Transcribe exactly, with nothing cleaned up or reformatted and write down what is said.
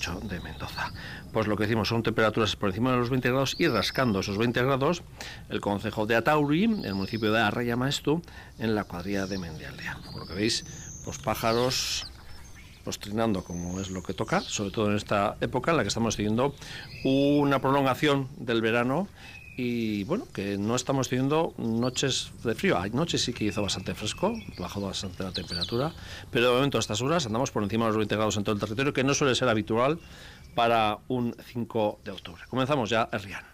dieciocho de Mendoza. Pues lo que decimos son temperaturas por encima de los veinte grados y rascando esos veinte grados el concejo de Atauri, el municipio de Arraia Maestu, en la cuadrilla de Mendialdea. Por lo que veis, pues pájaros pues trinando como es lo que toca, sobre todo en esta época en la que estamos teniendo una prolongación del verano y bueno, que no estamos teniendo noches de frío. Hay noches sí que hizo bastante fresco, bajó bastante la temperatura, pero de momento a estas horas andamos por encima de los veinte grados en todo el territorio, que no suele ser habitual para un cinco de octubre. Comenzamos ya el Rian.